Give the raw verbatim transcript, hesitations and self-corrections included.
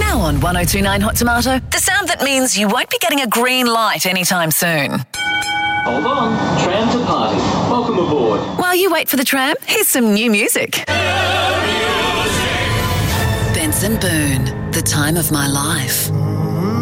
Now on one oh two point nine Hot Tomato, the sound that means you won't be getting a green light anytime soon. Hold on, tram to party. Welcome aboard. While you wait for the tram, here's some new music. Benson Boone, The Time of My Life.